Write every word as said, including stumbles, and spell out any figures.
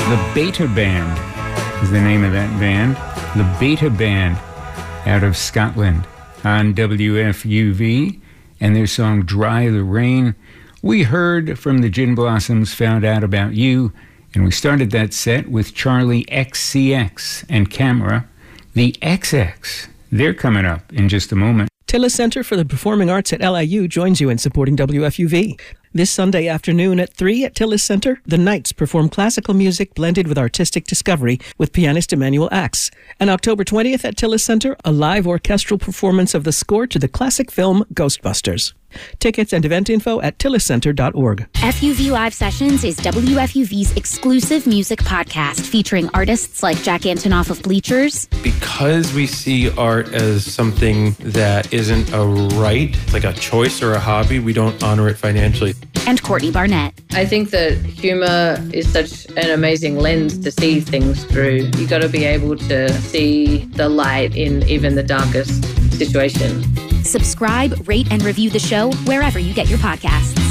The Beta Band is the name of that band. The Beta Band out of Scotland on W F U V and their song Dry the Rain. We heard from the Gin Blossoms, Found Out About You, and we started that set with Charlie X C X and Camera. The X X, they're coming up in just a moment. Tillis Center for the Performing Arts at L I U joins you in supporting W F U V. This Sunday afternoon at three at Tillis Center, the Knights perform classical music blended with artistic discovery with pianist Emmanuel Axe. And October twentieth at Tillis Center, a live orchestral performance of the score to the classic film Ghostbusters. Tickets and event info at tillis center dot org. F U V Live Sessions is W F U V's exclusive music podcast featuring artists like Jack Antonoff of Bleachers. Because we see art as something that isn't a right, like a choice or a hobby, we don't honor it financially. And Courtney Barnett. I think that humor is such an amazing lens to see things through. You got to be able to see the light in even the darkest situation. Subscribe, rate, and review the show wherever you get your podcasts.